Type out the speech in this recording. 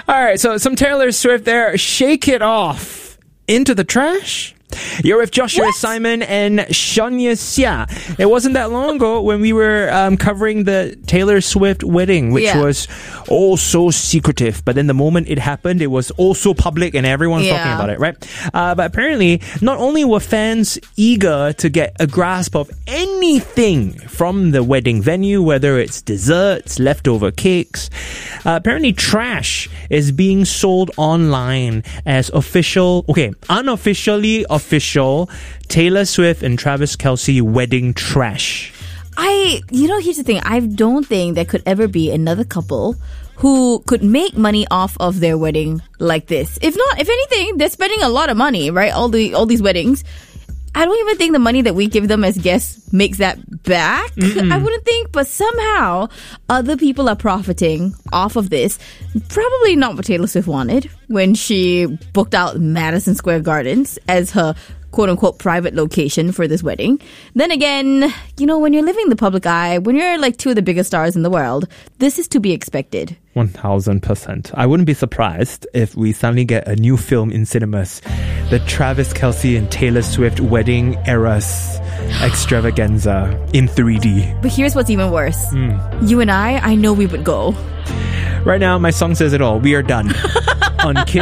All right, so some Taylor Swift there. Shake It Off. Into the trash? You're with Joshua Simon and Shania Xia. It wasn't that long ago when we were covering the Taylor Swift wedding, which was all so secretive. But then the moment it happened, it was all so public and everyone's talking about it, right? But apparently, not only were fans eager to get a grasp of anything from the wedding venue, whether it's desserts, leftover cakes, apparently trash is being sold online as unofficially official Taylor Swift and Travis Kelce wedding trash. Here's the thing. I don't think there could ever be another couple who could make money off of their wedding like this. If anything, they're spending a lot of money, right? All these weddings. I don't even think the money that we give them as guests makes that back. I wouldn't think, but somehow other people are profiting off of this. Probably not what Taylor Swift wanted when she booked out Madison Square Gardens as her quote-unquote private location for this wedding. Then again, when you're living the public eye, when you're like two of the biggest stars in the world, this is to be expected. 1000%. I wouldn't be surprised if we suddenly get a new film in cinemas. The Travis Kelce and Taylor Swift wedding eras extravaganza in 3D. But here's what's even worse. You and I know we would go. Right now, my song says it all. We are done on Kiss